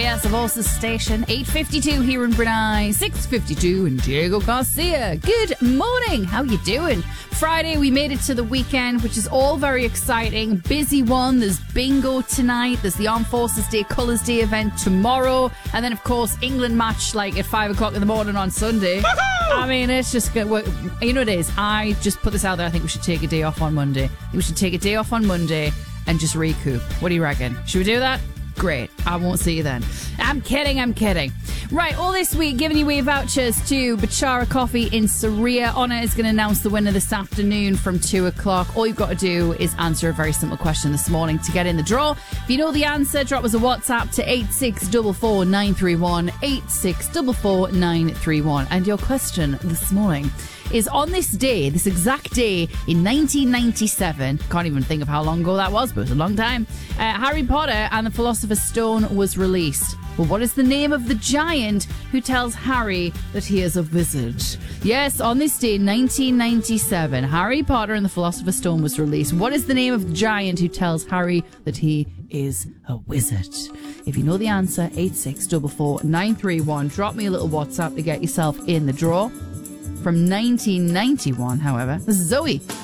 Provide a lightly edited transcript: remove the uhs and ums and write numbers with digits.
RBS, of Voices Station. 8:52 here in Brunei, 6:52 in Diego Garcia. Good morning. How you doing? Friday, we made it to the weekend, which is all very exciting. Busy one. There's bingo tonight. There's the Armed Forces Day, Colours Day event tomorrow. And then, of course, England match like at 5 o'clock in the morning on Sunday. I mean, it's just good. You know what it is? I just put this out there. I think we should take a day off on Monday. We should take a day off on Monday and just recoup. What do you reckon? Should we do that? Great. I won't see you then. I'm kidding. Right, all this week, giving you away vouchers to Bachara Coffee in Saria. Honor is going to announce the winner this afternoon from 2 o'clock. All you've got to do is answer a very simple question this morning to get in the draw. If you know the answer, drop us a WhatsApp to 8644931, 8644931. And your question this morning is, on this day, this exact day in 1997, can't even think of how long ago that was, but it was a long time, Harry Potter and the Philosopher's Stone was released. Well, what is the name of the giant who tells Harry that he is a wizard? Yes, on this day, 1997, Harry Potter and the Philosopher's Stone was released. What is the name of the giant who tells Harry that he is a wizard? If you know the answer, 8644931. Drop me a little WhatsApp to get yourself in the draw. From 1991, however, this is Zoe.